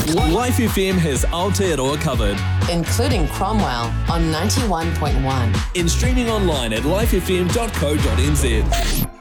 Life FM has Aotearoa covered. Including Cromwell on 91.1. In streaming online at lifefm.co.nz.